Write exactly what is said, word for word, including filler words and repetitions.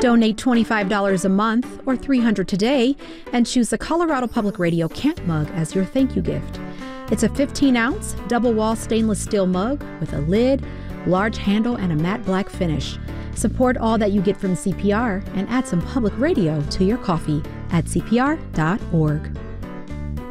Donate twenty-five dollars a month or three hundred dollars today and choose the Colorado Public Radio Camp Mug as your thank you gift. It's a fifteen ounce, double-wall stainless steel mug with a lid, large handle, and a matte black finish. Support all that you get from C P R and add some public radio to your coffee at C P R dot org.